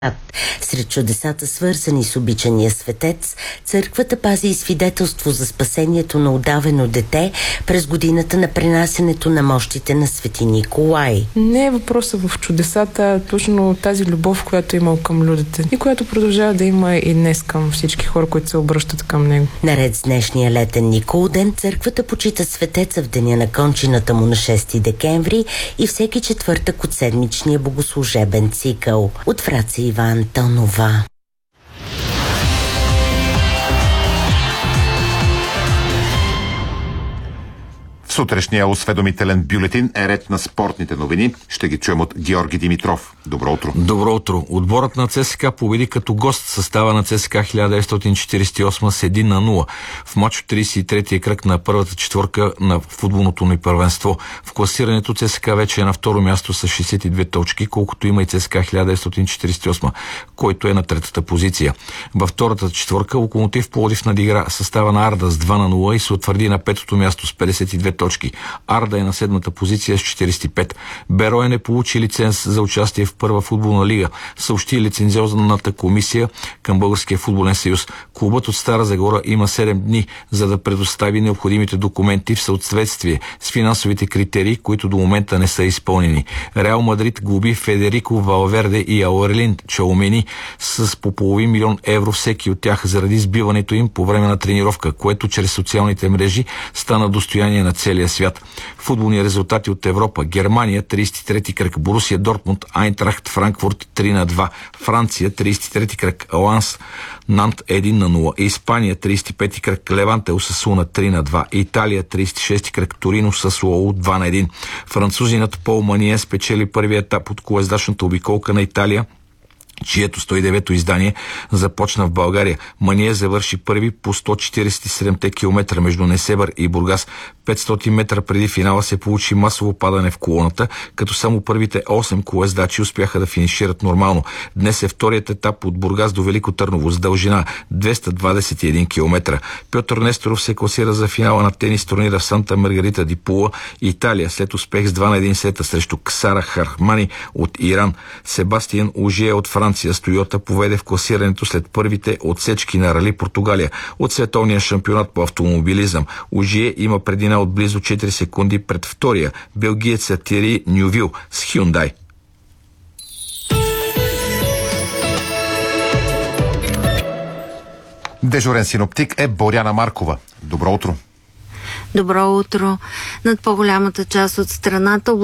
Сред чудесата, свързани с обичания светец, църквата пази и свидетелство за спасението на удавено дете през годината на пренасенето на мощите на свети Николай. Не е въпросът в чудесата, а точно тази любов, която е имал към людите и която продължава да има и днес към всички хора, които се обръщат към него. Наред с днешния летен Николден, църквата почита светеца в деня на кончината му на 6 декември и всеки четвъртък от седмичния богослужебен цикъл. От Враца Иван Антонова. В сутрешния осведомителен бюлетин е ред на спортните новини. Ще ги чуем от Георги Димитров. Добро утро. Добро утро. Отборът на ЦСКА победи като гост състава на ЦСКА 1948 с 1-0 в матч от 33-я кръг на първата четворка на футболното ни първенство. В класирането ЦСКА вече е на второ място с 62 точки, колкото има и ЦСКА 1948, който е на третата позиция. Във втората четворка Локомотив Пловдив надигра състава на Арда с 2-0 и се утвърди на петото място с 52 точки. Арда е на седмата позиция с 45. Берое не получи лиценз за участие в първа футболна лига, съобщи лицензионната комисия към Българския футболен съюз. Клубът от Стара Загора има 7 дни, за да предостави необходимите документи в съответствие с финансовите критерии, които до момента не са изпълнени. Реал Мадрид глоби Федерико Валверде и Аурелин Чаумени с по половин милион евро всеки от тях заради сбиването им по време на тренировка, което чрез социалните мрежи стана достояние на целия свят. Футболни резултати от Европа: Германия 33-ти кръг, Борусия Дортмунд Айнтрахт Франкфурт 3-2, Франция 33-ти кръг, Ланс Нант 1-0, Испания 35-ти кръг, Леванте Осасуна 3-2, Италия 36-ти кръг, Торино Сасуоло 2-1. Французинът Пол Мание спечели първия етап от колездачната обиколка на Италия, чието 109-то издание започна в България. Мание завърши първи по 147 км между Несебър и Бургас. 500 метра преди финала се получи масово падане в колоната, като само първите 8 колездачи успяха да финишират нормално. Днес е вторият етап от Бургас до Велико Търново с дължина 221 км. Пьотър Несторов се класира за финала на тенис турнира в Санта Маргарита ди Пула, Италия, след успех с 2-1 сета срещу Ксара Хармани от Иран. Себастиан Ожие от Франция с Тойота поведе в класирането след първите отсечки на Рали Португалия от световния шампионат по автомобилизъм. Ожие има предина от близо 4 секунди пред втория белгиеца Тиери Нювил с Хюндай. Дежурен синоптик е Боряна Маркова. Добро утро. Добро утро. Над по-голямата част от страната